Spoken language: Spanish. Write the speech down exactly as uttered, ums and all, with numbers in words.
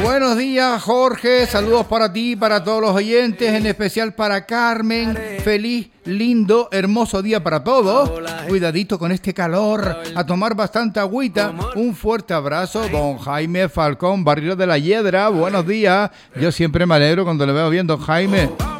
Buenos días, Jorge. Saludos para ti, para todos los oyentes, en especial para Carmen. Feliz, lindo, hermoso día para todos. Cuidadito con este calor, a tomar bastante agüita. Un fuerte abrazo, don Jaime Falcón, Barrio de la Hiedra. Buenos días. Yo siempre me alegro cuando le veo bien, don Jaime.